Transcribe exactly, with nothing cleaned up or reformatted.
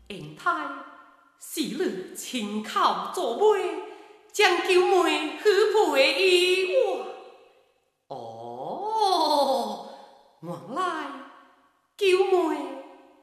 恩太，是你亲口做媒，将救妹许配于我。哦，原来